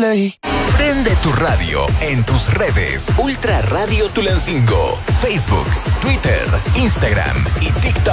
play. Prende tu radio en tus redes. Ultra Radio Tulancingo. Facebook, Twitter, Instagram y TikTok.